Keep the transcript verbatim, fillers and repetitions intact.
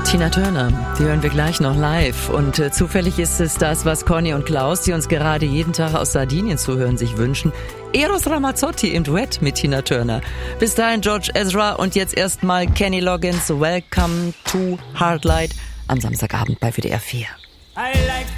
Tina Turner, die hören wir gleich noch live. Und äh, zufällig ist es das, was Conny und Klaus, die uns gerade jeden Tag aus Sardinien zuhören, sich wünschen. Eros Ramazzotti im Duett mit Tina Turner. Bis dahin George Ezra und jetzt erstmal Kenny Loggins, Welcome to Heartlight am Samstagabend bei W D R vier. I like